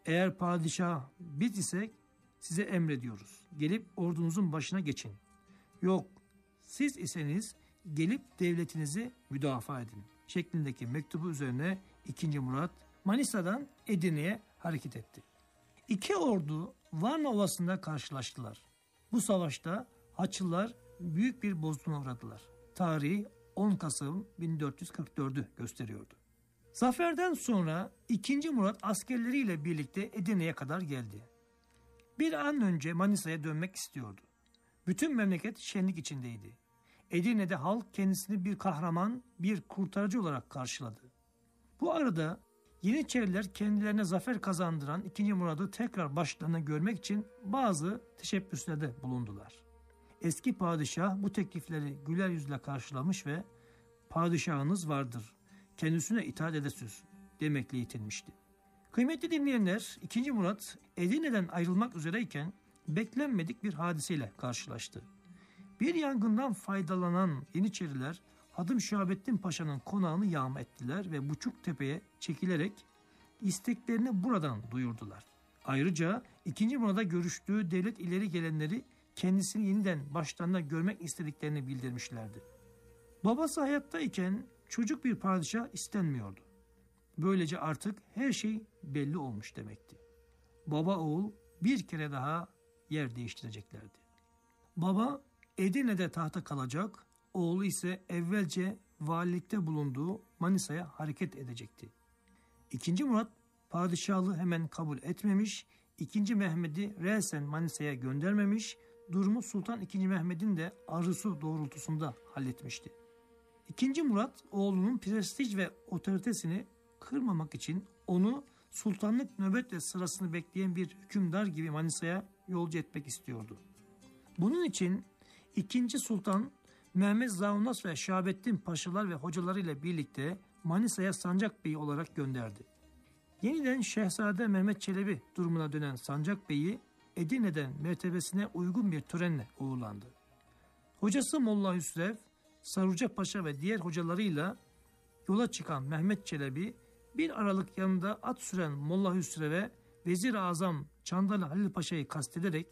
Eğer padişah biz isek size emrediyoruz. Gelip ordunuzun başına geçin. Yok siz iseniz gelip devletinizi müdafaa edin şeklindeki mektubu üzerine 2. Murat Manisa'dan Edirne'ye hareket etti. İki ordu Varna Ovası'nda karşılaştılar. Bu savaşta Haçlılar büyük bir bozguna uğradılar. Tarihi 10 Kasım 1444'ü gösteriyordu. Zaferden sonra 2. Murat askerleriyle birlikte Edirne'ye kadar geldi. Bir an önce Manisa'ya dönmek istiyordu. Bütün memleket şenlik içindeydi. Edirne'de halk kendisini bir kahraman, bir kurtarıcı olarak karşıladı. Bu arada Yeniçeriler kendilerine zafer kazandıran 2. Murad'ı tekrar başlarına görmek için bazı teşebbüslerde bulundular. Eski padişah bu teklifleri güler yüzle karşılamış ve padişahınız vardır, kendisine itaat edesiniz demekle yetinmişti. Kıymetli dinleyenler, 2. Murat Edirne'den ayrılmak üzereyken beklenmedik bir hadiseyle karşılaştı. Bir yangından faydalanan Yeniçeriler Hadım Şahabettin Paşa'nın konağını yağma ettiler ve Buçuktepe'ye çekilerek isteklerini buradan duyurdular. Ayrıca 2. Murat'a görüştüğü devlet ileri gelenleri kendisini yeniden başlarında görmek istediklerini bildirmişlerdi. Babası hayattayken çocuk bir padişah istenmiyordu. Böylece artık her şey belli olmuş demekti. Baba oğul bir kere daha yer değiştireceklerdi. Baba Edirne'de tahta kalacak, oğlu ise evvelce valilikte bulunduğu Manisa'ya hareket edecekti. 2. Murat padişahlığı hemen kabul etmemiş, 2. Mehmet'i resen Manisa'ya göndermemiş, durumu Sultan II. Mehmet'in de arzusu doğrultusunda halletmişti. 2. Murat oğlunun prestij ve otoritesini kırmamak için onu sultanlık nöbet ve sırasını bekleyen bir hükümdar gibi Manisa'ya yolcu etmek istiyordu. Bunun için 2. Sultan Mehmet Zavnas ve Şahabettin Paşalar ve hocalarıyla birlikte Manisa'ya Sancak Bey'i olarak gönderdi. Yeniden Şehzade Mehmet Çelebi durumuna dönen Sancak Bey'i Edirne'den mertebesine uygun bir törenle uğurlandı. Hocası Molla Hüsrev, Saruca Paşa ve diğer hocalarıyla yola çıkan Mehmet Çelebi, bir aralık yanında at süren Molla Hüsrev'e Vezir-i Azam Çandarlı Halil Paşa'yı kastederek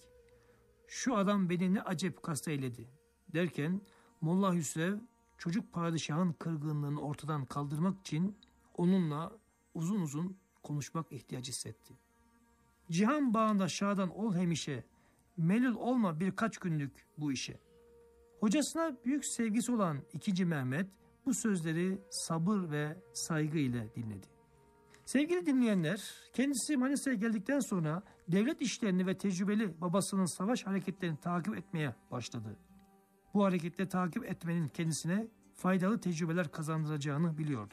"Şu adam beni ne acep kasteyledi" derken Molla Hüsrev çocuk padişahın kırgınlığını ortadan kaldırmak için onunla uzun uzun konuşmak ihtiyacı hissetti. "Cihan bağında şadan ol hemişe, melul olma birkaç günlük bu işe." Hocasına büyük sevgisi olan 2. Mehmet bu sözleri sabır ve saygı ile dinledi. Sevgili dinleyenler, kendisi Manisa'ya geldikten sonra devlet işlerini ve tecrübeli babasının savaş hareketlerini takip etmeye başladı. Bu harekette takip etmenin kendisine faydalı tecrübeler kazandıracağını biliyordu.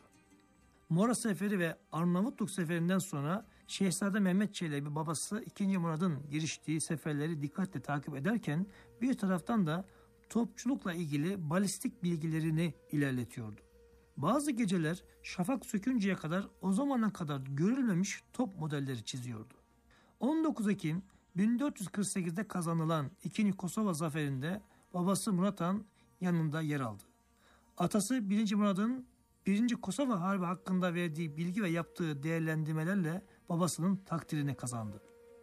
Mora Seferi ve Arnavutluk Seferinden sonra Şehzade Mehmet Çelebi babası 2. Murad'ın giriştiği seferleri dikkatle takip ederken bir taraftan da topçulukla ilgili balistik bilgilerini ilerletiyordu. Bazı geceler şafak sökünceye kadar o zamana kadar görülmemiş top modelleri çiziyordu. 19 Ekim 1448'de kazanılan 2. Kosova Zaferi'nde babası Murat Han yanında yer aldı. Atası 1. Murad'ın 1. Kosova Harbi hakkında verdiği bilgi ve yaptığı değerlendirmelerle babasının takdirini kazandı.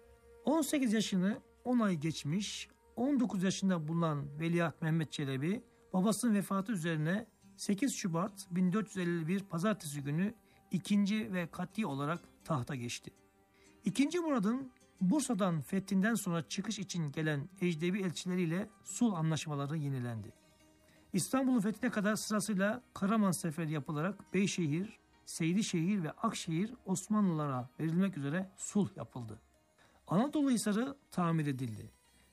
18 yaşını 10 ay geçmiş, 19 yaşında bulunan Veliaht Mehmet Çelebi babasının vefatı üzerine 8 Şubat 1451 Pazartesi günü ikinci ve kat'i olarak tahta geçti. 2. Murad'ın Bursa'dan fethinden sonra çıkış için gelen ecnebi elçileriyle sulh anlaşmaları yenilendi. İstanbul'un fethine kadar sırasıyla Karaman Seferi yapılarak Beyşehir, Seydişehir ve Akşehir Osmanlılara verilmek üzere sulh yapıldı. Anadolu Hisarı tamir edildi.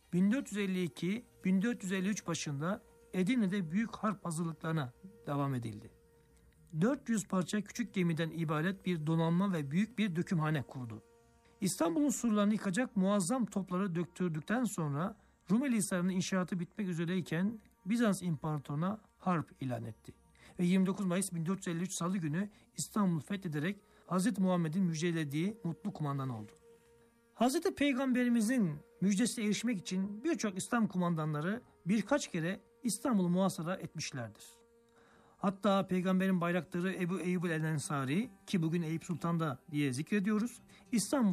1452-1453 başında Edirne'de büyük harp hazırlıklarına devam edildi. 400 parça küçük gemiden ibaret bir donanma ve büyük bir dökümhane kurdu. İstanbul'un surlarını yıkacak muazzam topları döktürdükten sonra Rumeli Hisarı'nın inşaatı bitmek üzereyken Bizans İmparatorluğu'na harp ilan etti. Ve 29 Mayıs 1453 Salı günü İstanbul'u fethederek Hz. Muhammed'in müjdelediği mutlu kumandan oldu. Hz. Peygamberimizin müjdesine erişmek için birçok İslam kumandanları birkaç kere İstanbul'u muhasara etmişlerdir. Hatta Peygamberin bayraktarı Ebu Eyyub el-Ensari, ki bugün Eyüp Sultan'da diye zikrediyoruz, İstanbul